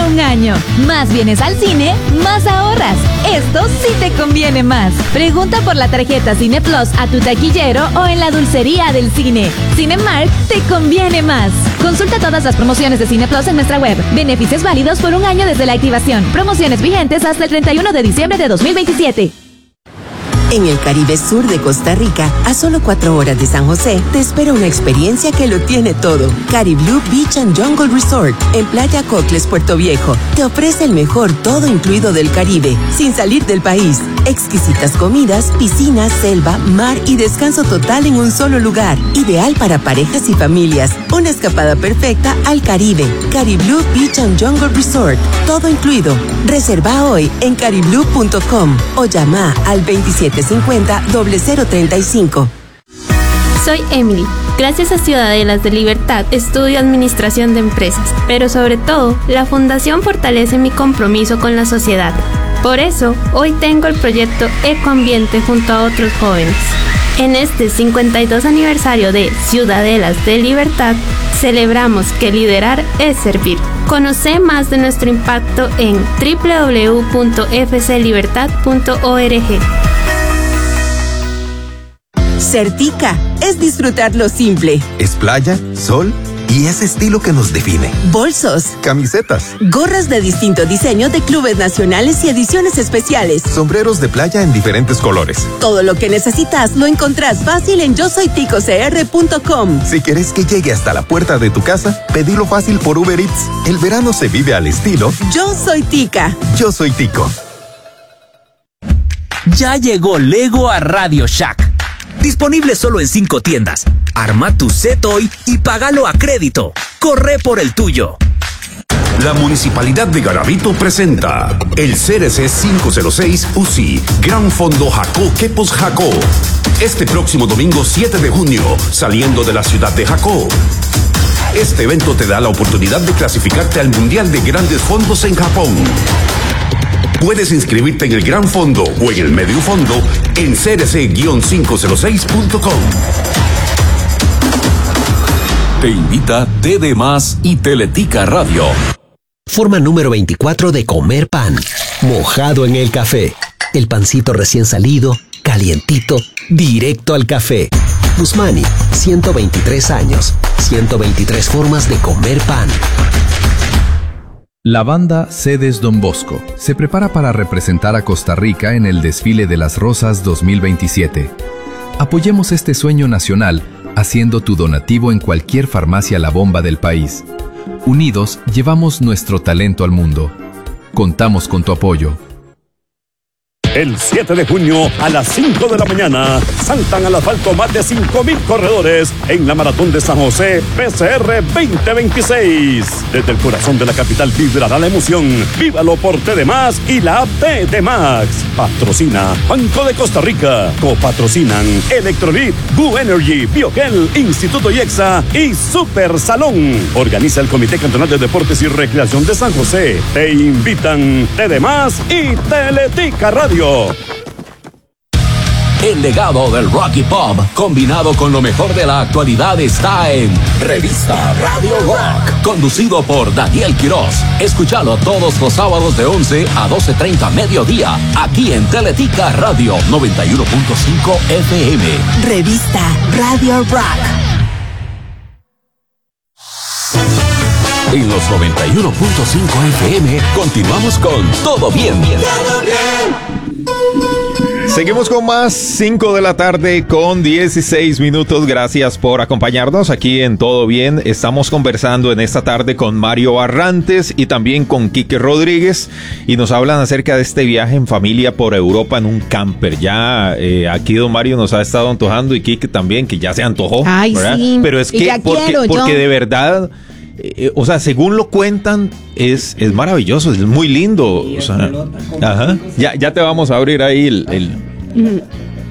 un año. Más vienes al cine, más ahorras. Esto sí te conviene más. Pregunta por la tarjeta Cine Plus a tu taquillero o en la dulcería del cine. Cinemark te conviene más. Consulta todas las promociones de Cine Plus en nuestra web. Beneficios válidos por un año desde la activación. Promociones vigentes hasta el 31 de diciembre de 2027. En el Caribe Sur de Costa Rica, a solo 4 horas de San José, te espera una experiencia que lo tiene todo. Cariblú Beach and Jungle Resort, en Playa Cocles, Puerto Viejo, te ofrece el mejor todo incluido del Caribe, sin salir del país. Exquisitas comidas, piscinas, selva, mar y descanso total en un solo lugar. Ideal para parejas y familias. Una escapada perfecta al Caribe. Cariblú Beach and Jungle Resort, todo incluido. Reserva hoy en cariblú.com o llama al 2750-0035. Soy Emily. Gracias a Ciudadelas de Libertad estudio Administración de Empresas, pero sobre todo, la Fundación fortalece mi compromiso con la sociedad. Por eso, hoy tengo el proyecto Ecoambiente junto a otros jóvenes. En este 52 aniversario de Ciudadelas de Libertad, celebramos que liderar es servir. Conoce más de nuestro impacto en www.fclibertad.org. Certica es disfrutar lo simple. Es playa, sol y ese estilo que nos define. Bolsos, camisetas, gorras de distinto diseño de clubes nacionales y ediciones especiales. Sombreros de playa en diferentes colores. Todo lo que necesitas lo encontrás fácil en yosoyticocr.com. Si quieres que llegue hasta la puerta de tu casa, pedilo fácil por Uber Eats. El verano se vive al estilo Yo Soy Tica. Yo Soy Tico. Ya llegó Lego a Radio Shack. Disponible solo en 5 tiendas. Arma tu set hoy y págalo a crédito. Corre por el tuyo. La Municipalidad de Garavito presenta el CRC 506 UCI Gran Fondo Jacó Quepos Jacó. Este próximo domingo 7 de junio, saliendo de la ciudad de Jacó. Este evento te da la oportunidad de clasificarte al Mundial de Grandes Fondos en Japón. Puedes inscribirte en el Gran Fondo o en el Medio Fondo en crc-506.com. Te invita TD Más y Teletica Radio. Forma número 24 de comer pan. Mojado en el café. El pancito recién salido, calientito, directo al café. Busmani, 123 años, 123 formas de comer pan. La banda Sedes Don Bosco se prepara para representar a Costa Rica en el Desfile de las Rosas 2027. Apoyemos este sueño nacional haciendo tu donativo en cualquier farmacia La Bomba del país. Unidos, llevamos nuestro talento al mundo. Contamos con tu apoyo. El 7 de junio a las 5 de la mañana saltan al asfalto más de 5,000 corredores en la Maratón de San José PCR 2026. Desde el corazón de la capital vibrará la emoción. Vívalo por TD Más y la app TD Max. Patrocina Banco de Costa Rica. Copatrocinan Electrolit, Boo Energy, Biogel, Instituto IEXA y Super Salón. Organiza el Comité Cantonal de Deportes y Recreación de San José. Te invitan TD Más y Teletica Radio. El legado del rock y pop, combinado con lo mejor de la actualidad, está en Revista Radio Rock, conducido por Daniel Quiroz. Escúchalo todos los sábados de 11 a 12:30 mediodía, aquí en Teletica Radio 91.5 FM. Revista Radio Rock. En los 91.5 FM continuamos con Todo Bien. Todo bien. Seguimos con más, 5 de la tarde con 16 minutos. Gracias por acompañarnos aquí en Todo Bien. Estamos conversando en esta tarde con Mario Barrantes y también con Quique Rodríguez y nos hablan acerca de este viaje en familia por Europa en un camper. Ya aquí don Mario nos ha estado antojando y Quique también, que ya se antojó. Ay, ¿verdad? sí. Pero es que porque de verdad... o sea, según lo cuentan, es maravilloso, es muy lindo. O sea, ajá. Ya te vamos a abrir ahí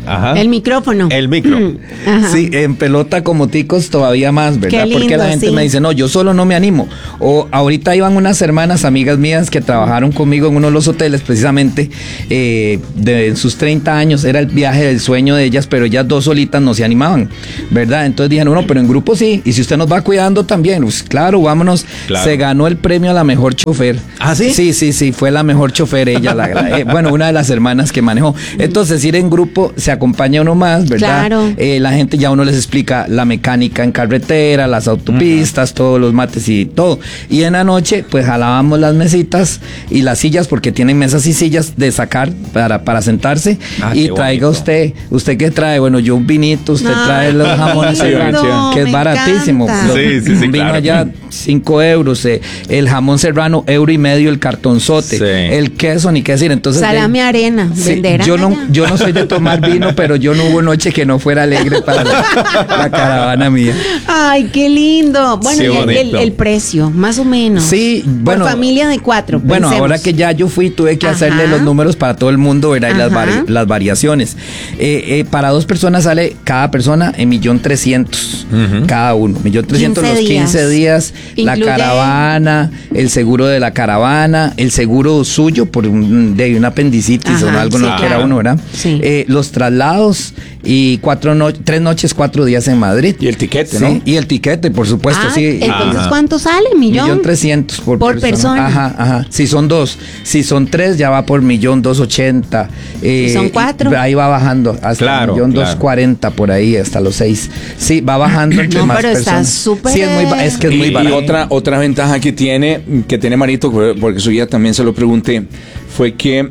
Ajá. El micrófono. El micro. Ajá. Sí, en pelota como ticos todavía más, ¿verdad? Qué lindo, porque la gente sí. me dice, no, yo solo no me animo. O ahorita iban unas hermanas, amigas mías, que trabajaron conmigo en uno de los hoteles, precisamente, de sus 30 años, era el viaje del sueño de ellas, pero ellas dos solitas no se animaban, ¿verdad? Entonces dijeron, no, pero en grupo sí, y si usted nos va cuidando también, pues claro, vámonos. Claro. Se ganó el premio a la mejor chofer. ¿Ah, sí? Sí, fue la mejor chofer ella, bueno, una de las hermanas que manejó. Entonces, ir en grupo se acompaña uno más, ¿verdad? Claro. La gente ya uno les explica la mecánica en carretera, las autopistas, todos los mates y todo. Y en la noche, pues jalábamos las mesitas y las sillas, porque tienen mesas y sillas de sacar para sentarse. Y traiga ¿usted qué trae? Bueno, yo un vinito, usted trae los jamones serrano, que es baratísimo. Un vino allá, 5 euros. El jamón serrano, €1.50, el cartonzote. El queso, ni qué decir. Entonces, Salame Arena, venderán yo no soy de tomar vino, pero yo no hubo noche que no fuera alegre para la caravana mía. Ay, qué lindo. Bueno, Sí, y el precio, más o menos. Sí, bueno. Por familia de 4. Bueno, ahora que ya yo fui, tuve que hacerle los números para todo el mundo, ¿verdad? Y las variaciones. Para 2 personas sale cada persona en 1.300.000 cada uno. 1.300.000 los 15 días, la caravana, el seguro de la caravana, el seguro suyo por de una apendicitis o algo, no quiera uno, ¿verdad? Sí. Los traslados y 3 noches, 4 días en Madrid. Y el tiquete, ¿no? Y el tiquete, por supuesto, sí. Entonces, ¿cuánto sale? $1.300.000 por persona. Ajá. Si son 2, si son 3, ya va por $1.280.000. Si son 4. Ahí va bajando hasta $1.240.000 por ahí, hasta los 6. Sí, va bajando entre más pero personas. Está súper. Sí, es que es muy barato. Y otra ventaja que tiene Marito, porque su guía también se lo pregunté, fue que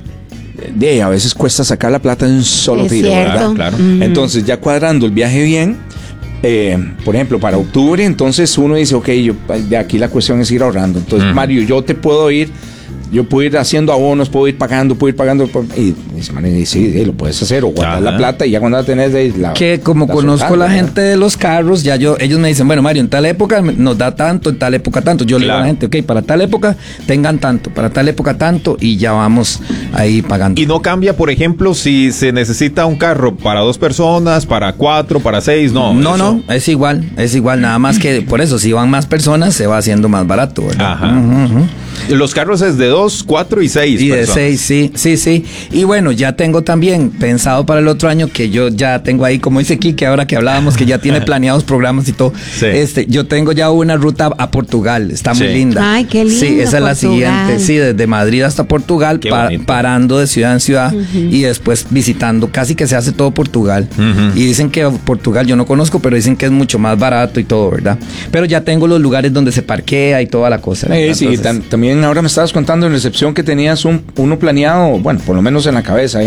a veces cuesta sacar la plata de un solo tiro, ¿verdad? Claro. Entonces, ya cuadrando el viaje bien, por ejemplo, para octubre, entonces uno dice, ok, de aquí la cuestión es ir ahorrando. Entonces, Mario, yo puedo ir haciendo abonos, puedo ir pagando, y sí, lo puedes hacer, o guardar la plata, y ya cuando la tenés que como conozco la gente de los carros, ellos me dicen, bueno, Mario, en tal época nos da tanto, en tal época tanto. Yo le digo a la gente, ok, para tal época tengan tanto, para tal época tanto, y ya vamos ahí pagando. Y no cambia, por ejemplo, si se necesita un carro para 2 personas, para 4, para 6, no. No, es igual, nada más que por eso, si van más personas, se va haciendo más barato, ¿verdad? Ajá. Los carros es de 2, 4 y 6 y personas. De 6, sí. Y bueno, ya tengo también pensado para el otro año, que yo ya tengo ahí, como dice Kike, ahora que hablábamos, que ya tiene planeados programas y todo. Sí. Yo tengo ya una ruta a Portugal, está muy linda. Ay, qué lindo. Sí, esa es la siguiente, sí, desde Madrid hasta Portugal, parando de ciudad en ciudad y después visitando, casi que se hace todo Portugal. Y dicen que Portugal yo no conozco, pero dicen que es mucho más barato y todo, ¿verdad? Pero ya tengo los lugares donde se parquea y toda la cosa. Sí, entonces, también ahora me estabas contando en recepción que tenías uno planeado, bueno, por lo menos en la cabeza,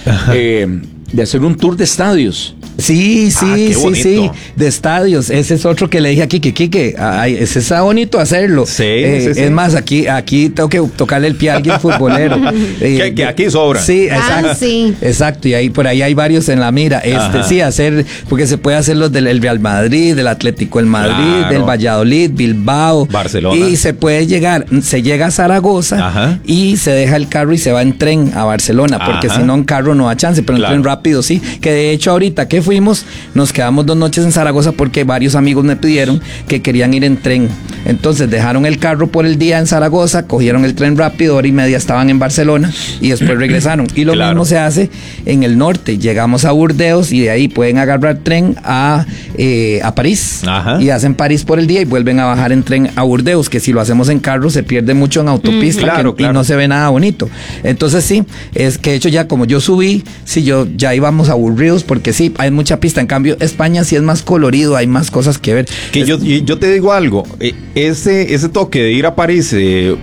de hacer un tour de estadios. Sí, de estadios. Ese es otro que le dije a Kike, ese está bonito hacerlo. Sí. Es más, aquí tengo que tocarle el pie a alguien futbolero. que aquí sobra. Sí, exacto. Exacto, y por ahí hay varios en la mira. Hacer, porque se puede hacer los del Real Madrid, del Atlético del Madrid, del Valladolid, Bilbao, Barcelona. Y se llega a Zaragoza y se deja el carro y se va en tren a Barcelona, porque si no en carro no da chance, pero en tren rápido sí. Que de hecho ahorita que fuimos, nos quedamos 2 noches en Zaragoza porque varios amigos me pidieron que querían ir en tren. Entonces dejaron el carro por el día en Zaragoza, cogieron el tren rápido, 1:30 estaban en Barcelona y después regresaron. Y lo mismo se hace en el norte. Llegamos a Burdeos y de ahí pueden agarrar tren a París. Y hacen París por el día y vuelven a bajar en tren a Burdeos, que si lo hacemos en carro se pierde mucho en autopista y no se ve nada bonito. Entonces sí, es que de hecho ya como yo subí, ya íbamos aburridos porque sí, hay mucha pista. En cambio, España sí es más colorido, hay más cosas que ver. Que yo te digo algo, ese toque de ir a París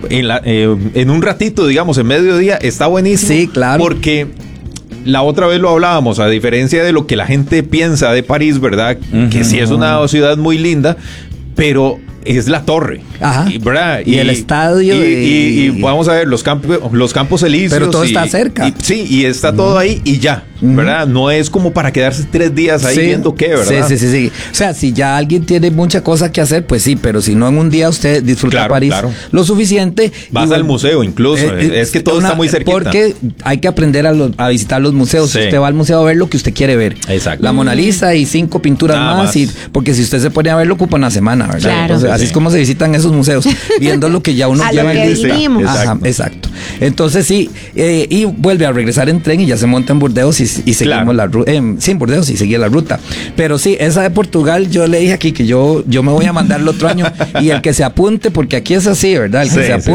en un ratito, digamos, en mediodía, está buenísimo. Sí, claro. Porque la otra vez lo hablábamos, a diferencia de lo que la gente piensa de París, ¿verdad? Que sí es una ciudad muy linda, pero es la torre. Y el estadio. Y vamos a ver los campos elíseos. Pero todo está cerca. Y está todo ahí y ya. ¿verdad? No es como para quedarse 3 días ahí viendo qué, ¿verdad? Sí. O sea, si ya alguien tiene mucha cosa que hacer, pues sí, pero si no en un día usted disfruta París lo suficiente. Vas al museo incluso, es que todo está muy cerquita. Porque hay que aprender a visitar los museos. Usted va al museo a ver lo que usted quiere ver. Exacto. La Mona Lisa y 5 pinturas más. Porque si usted se pone a verlo, ocupa una semana, ¿verdad? Claro. Entonces, así es como se visitan esos museos, viendo lo que ya uno lleva en lista. Exacto. Entonces sí, y vuelve a regresar en tren y ya se monta en Burdeos y seguimos la ruta. Sí, en Burdeos y seguía la ruta. Pero sí, esa de Portugal, yo le dije aquí que yo me voy a mandar el otro año y el que se apunte, porque aquí es así, ¿verdad? El que se apunte